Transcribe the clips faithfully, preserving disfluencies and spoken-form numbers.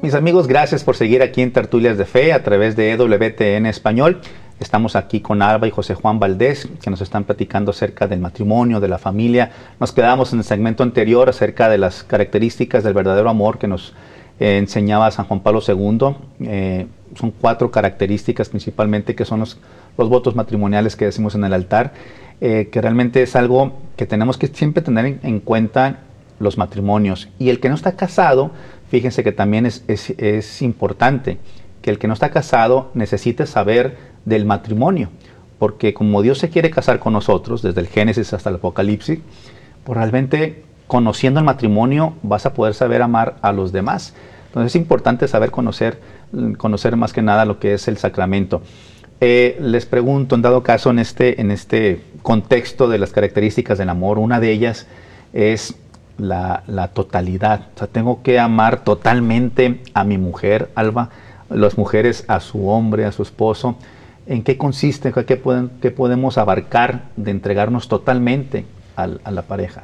mis amigos, gracias por seguir aquí en Tertulias de Fe a través de E W T N Español. Estamos aquí con Alba y José Juan Valdés, que nos están platicando acerca del matrimonio, de la familia. Nos quedamos en el segmento anterior acerca de las características del verdadero amor que nos eh, enseñaba San Juan Pablo segundo. Eh, son cuatro características principalmente, que son los, los votos matrimoniales que decimos en el altar, eh, que realmente es algo que tenemos que siempre tener en, en cuenta los matrimonios. Y el que no está casado, fíjense que también es, es, es importante que el que no está casado necesite saber del matrimonio, porque como Dios se quiere casar con nosotros, desde el Génesis hasta el Apocalipsis, pues realmente conociendo el matrimonio vas a poder saber amar a los demás. Entonces es importante saber conocer, conocer más que nada lo que es el sacramento. Eh, les pregunto, en dado caso, en este, en este contexto de las características del amor, una de ellas es La, la totalidad. O sea, tengo que amar totalmente a mi mujer, Alba, las mujeres a su hombre, a su esposo. ¿En qué consiste? ¿Qué, pueden, qué podemos abarcar de entregarnos totalmente a, a la pareja?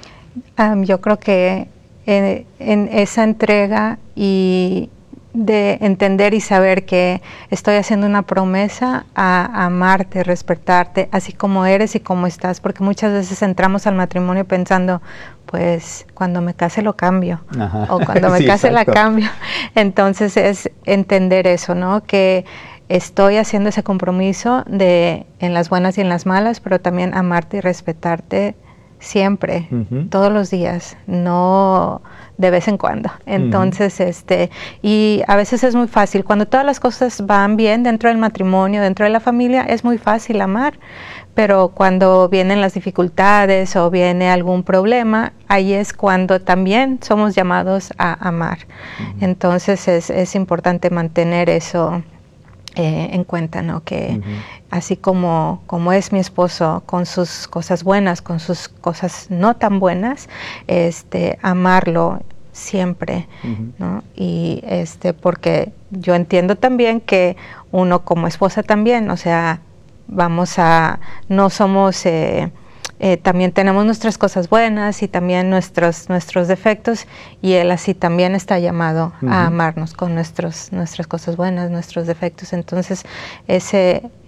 Um, yo creo que en, en esa entrega y de entender y saber que estoy haciendo una promesa a, a amarte, respetarte, así como eres y como estás, porque muchas veces entramos al matrimonio pensando, pues cuando me case lo cambio, Ajá. o cuando me sí, case exacto. la cambio. Entonces es entender eso, ¿no? Que estoy haciendo ese compromiso de en las buenas y en las malas, pero también amarte y respetarte siempre, uh-huh. todos los días, no de vez en cuando. Entonces, uh-huh. este, y a veces es muy fácil, cuando todas las cosas van bien dentro del matrimonio, dentro de la familia, es muy fácil amar, pero cuando vienen las dificultades o viene algún problema, ahí es cuando también somos llamados a amar. Uh-huh. Entonces es, es importante mantener eso Eh, en cuenta, ¿no? Que uh-huh. así como, como es mi esposo, con sus cosas buenas, con sus cosas no tan buenas, este, amarlo siempre, uh-huh. ¿no? Y este, porque yo entiendo también que uno como esposa también, o sea, vamos a, no somos... Eh, Eh, también tenemos nuestras cosas buenas y también nuestros, nuestros defectos, y Él así también está llamado uh-huh. a amarnos con nuestros, nuestras cosas buenas, nuestros defectos. Entonces ese,